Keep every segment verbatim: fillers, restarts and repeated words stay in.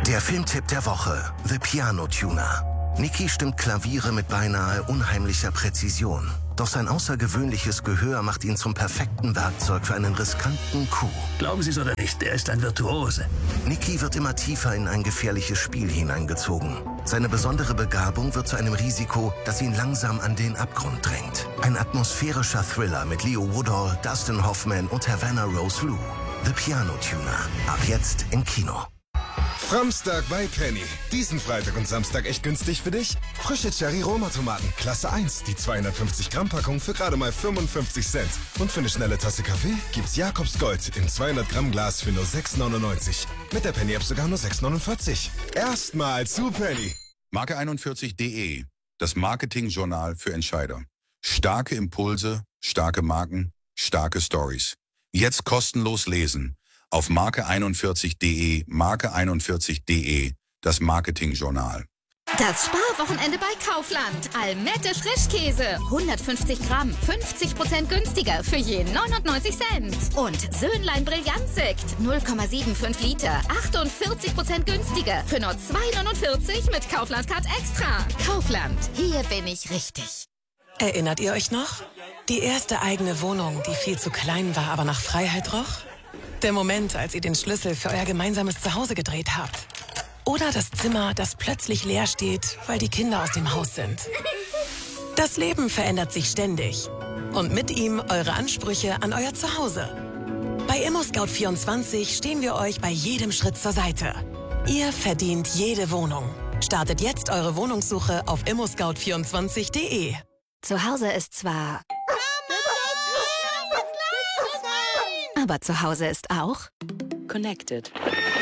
Der Filmtipp der Woche, The Piano Tuner. Nicky stimmt Klaviere mit beinahe unheimlicher Präzision. Doch sein außergewöhnliches Gehör macht ihn zum perfekten Werkzeug für einen riskanten Coup. Glauben Sie es oder nicht, er ist ein Virtuose. Nicky wird immer tiefer in ein gefährliches Spiel hineingezogen. Seine besondere Begabung wird zu einem Risiko, das ihn langsam an den Abgrund drängt. Ein atmosphärischer Thriller mit Leo Woodall, Dustin Hoffman und Havana Rose Lou. The Piano Tuner. Ab jetzt im Kino. Framstag bei Penny. Diesen Freitag und Samstag echt günstig für dich? Frische Cherry-Roma-Tomaten, Klasse eins, die zweihundertfünfzig Gramm Packung für gerade mal fünfundfünfzig Cent. Und für eine schnelle Tasse Kaffee gibt's Jakobs Gold in zweihundert Gramm Glas für nur sechs neunundneunzig. Mit der Penny-App sogar nur sechs neunundvierzig. Erstmal zu Penny. Marke einundvierzig punkt de, das Marketingjournal für Entscheider. Starke Impulse, starke Marken, starke Stories. Jetzt kostenlos lesen. Auf Marke einundvierzig punkt de, Marke einundvierzig punkt de, das Marketingjournal. Das Sparwochenende bei Kaufland. Almette Frischkäse. hundertfünfzig Gramm, fünfzig Prozent günstiger für je neunundneunzig Cent. Und Söhnlein Brillantsekt, null Komma fünfundsiebzig Liter, achtundvierzig Prozent günstiger für nur zwei neunundvierzig mit Kaufland Card Extra. Kaufland, hier bin ich richtig. Erinnert ihr euch noch? Die erste eigene Wohnung, die viel zu klein war, aber nach Freiheit roch? Der Moment, als ihr den Schlüssel für euer gemeinsames Zuhause gedreht habt. Oder das Zimmer, das plötzlich leer steht, weil die Kinder aus dem Haus sind. Das Leben verändert sich ständig. Und mit ihm eure Ansprüche an euer Zuhause. Bei ImmoScout vierundzwanzig stehen wir euch bei jedem Schritt zur Seite. Ihr verdient jede Wohnung. Startet jetzt eure Wohnungssuche auf immo scout vierundzwanzig punkt de. Zu Hause ist zwar... Aber zu Hause ist auch... Connected.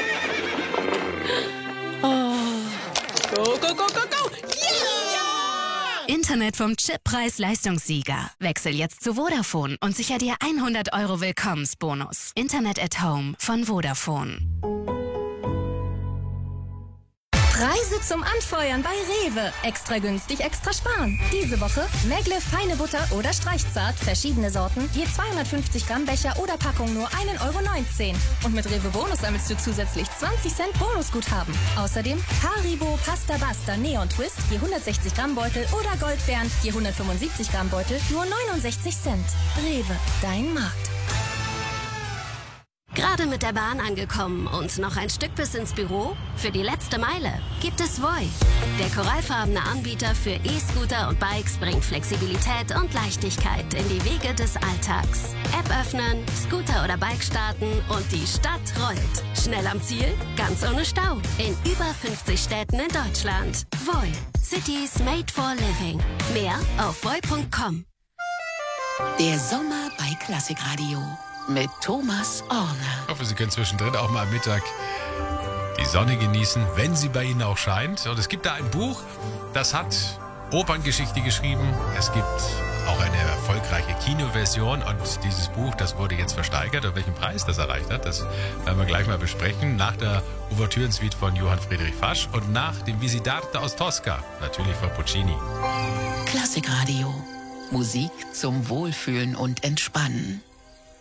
Oh. Go, go, go, go, go! Yeah! Internet vom Chippreis-Leistungssieger. Wechsel jetzt zu Vodafone und sicher dir hundert Euro Willkommensbonus. Internet at Home von Vodafone. Preise zum Anfeuern bei Rewe. Extra günstig, extra sparen. Diese Woche Megle feine Butter oder Streichzart, verschiedene Sorten, je zweihundertfünfzig Gramm Becher oder Packung nur ein Euro neunzehn. Und mit Rewe Bonus sammelst du zusätzlich zwanzig Cent Bonusguthaben. Außerdem Haribo Pasta Basta Neon Twist, je hundertsechzig Gramm Beutel oder Goldbeeren, je hundertfünfundsiebzig Gramm Beutel, nur neunundsechzig Cent. Rewe, dein Markt. Gerade mit der Bahn angekommen und noch ein Stück bis ins Büro? Für die letzte Meile gibt es Voi. Der korallfarbene Anbieter für E-Scooter und Bikes bringt Flexibilität und Leichtigkeit in die Wege des Alltags. App öffnen, Scooter oder Bike starten und die Stadt rollt. Schnell am Ziel, ganz ohne Stau. In über fünfzig Städten in Deutschland. Voi. Cities made for living. Mehr auf voi punkt com. Der Sommer bei Klassikradio. Mit Thomas Orner. Ich hoffe, Sie können zwischendrin auch mal am Mittag die Sonne genießen, wenn sie bei Ihnen auch scheint. Und es gibt da ein Buch, das hat Operngeschichte geschrieben. Es gibt auch eine erfolgreiche Kinoversion. Und dieses Buch, das wurde jetzt versteigert. Und welchen Preis das erreicht hat, das werden wir gleich mal besprechen. Nach der Ouvertürensuite von Johann Friedrich Fasch und nach dem Visitarte aus Tosca, natürlich von Puccini. Klassikradio. Musik zum Wohlfühlen und Entspannen.